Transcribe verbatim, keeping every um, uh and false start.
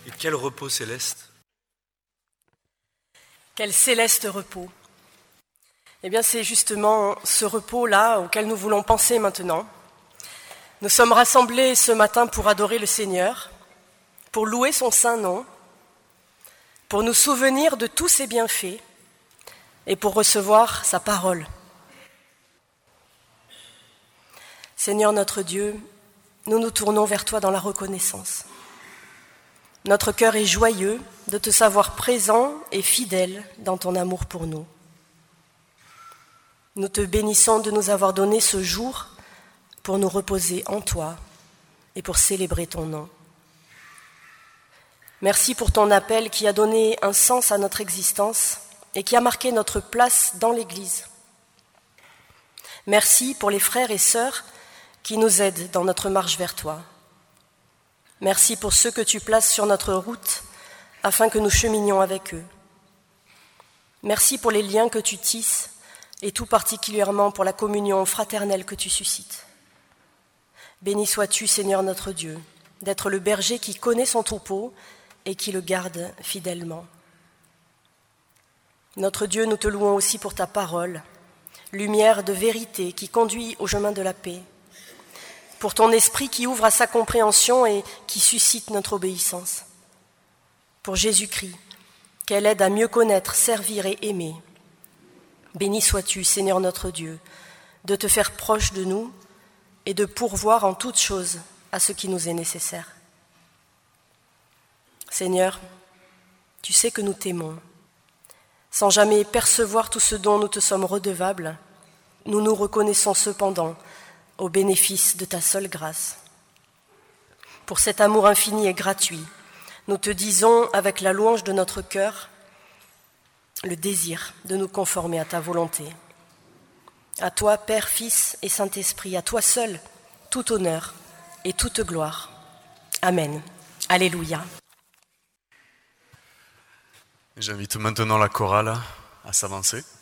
Et quel repos céleste! Quel céleste repos! Eh bien, c'est justement ce repos-là auquel nous voulons penser maintenant. Nous sommes rassemblés ce matin pour adorer le Seigneur, pour louer son saint nom, pour nous souvenir de tous ses bienfaits et pour recevoir sa parole. Seigneur notre Dieu, nous nous tournons vers toi dans la reconnaissance. Notre cœur est joyeux de te savoir présent et fidèle dans ton amour pour nous. Nous te bénissons de nous avoir donné ce jour pour nous reposer en toi et pour célébrer ton nom. Merci pour ton appel qui a donné un sens à notre existence et qui a marqué notre place dans l'Église. Merci pour les frères et sœurs qui nous aident dans notre marche vers toi. Merci pour ceux que tu places sur notre route afin que nous cheminions avec eux. Merci pour les liens que tu tisses et tout particulièrement pour la communion fraternelle que tu suscites. Béni sois-tu, Seigneur notre Dieu, d'être le berger qui connaît son troupeau et qui le garde fidèlement. Notre Dieu, nous te louons aussi pour ta parole, lumière de vérité qui conduit au chemin de la paix, pour ton esprit qui ouvre à sa compréhension et qui suscite notre obéissance, pour Jésus-Christ, qu'elle aide à mieux connaître, servir et aimer. Béni sois-tu, Seigneur notre Dieu, de te faire proche de nous et de pourvoir en toutes choses à ce qui nous est nécessaire. Seigneur, tu sais que nous t'aimons. Sans jamais percevoir tout ce dont nous te sommes redevables, nous nous reconnaissons cependant au bénéfice de ta seule grâce. Pour cet amour infini et gratuit, nous te disons avec la louange de notre cœur le désir de nous conformer à ta volonté. À toi, Père, Fils et Saint-Esprit, à toi seul, tout honneur et toute gloire. Amen. Alléluia. J'invite maintenant la chorale à s'avancer.